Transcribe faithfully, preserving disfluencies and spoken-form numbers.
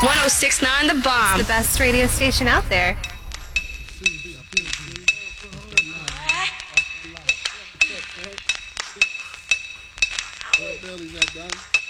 one oh six point nine The Bomb. It's the best radio station out there. Billy's not done.